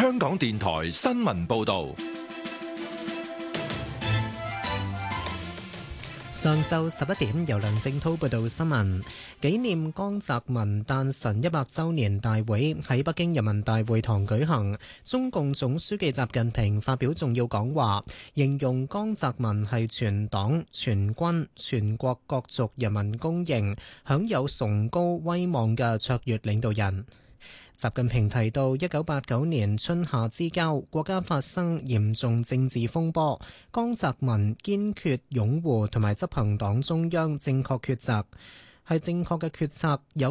香港電台新聞報道。 上晝11點，由梁正滔報道新聞。紀念江澤民誕辰100週年大會喺北京人民大會堂舉行，中共總書記習近平發表重要講話，形容江澤民係全黨全軍全國各族人民公認享有崇高威望嘅卓越領導人。習近平提到，1989年春夏之交，國家發生嚴重政治風波，江澤民堅決擁護同埋執行黨中央正確抉擇，係正確嘅決策有